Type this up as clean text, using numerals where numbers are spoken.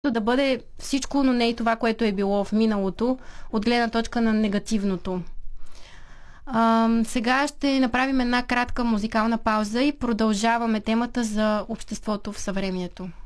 да бъде всичко, но не и това, което е било в миналото, от гледна точка на негативното. Сега ще направим една кратка музикална пауза и продължаваме темата за обществото в съвремието.